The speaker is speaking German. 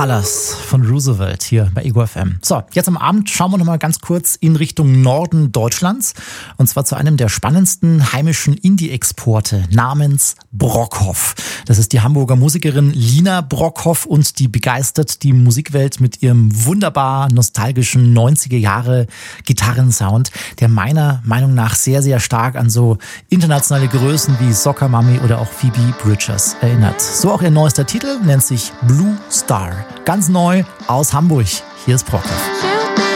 Colors von Roosevelt hier bei Ego FM. So, jetzt am Abend schauen wir nochmal ganz kurz in Richtung Norden Deutschlands. Und zwar zu einem der spannendsten heimischen Indie-Exporte namens Brockhoff. Das ist die Hamburger Musikerin Lina Brockhoff und die begeistert die Musikwelt mit ihrem wunderbar nostalgischen 90er Jahre Gitarrensound, der meiner Meinung nach sehr, sehr stark an so internationale Größen wie Soccer Mommy oder auch Phoebe Bridgers erinnert. So auch ihr neuester Titel nennt sich Blue Star. Ganz neu aus Hamburg. Hier ist Brockhoff.